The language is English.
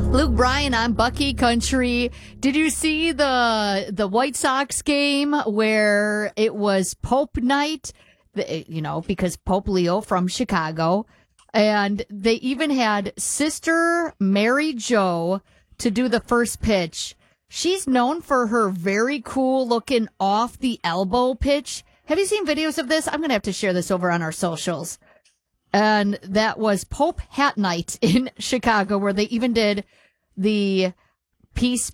Luke Bryan on Bucky Country. Did you see the White Sox game where it was Pope night? Because Pope Leo from Chicago. And they even had Sister Mary Jo to do the first pitch. She's known for her very cool looking off the elbow pitch. Have you seen videos of this? I'm going to have to share this over on our socials. And that was Pope Hat Night in Chicago, where they even did the Peace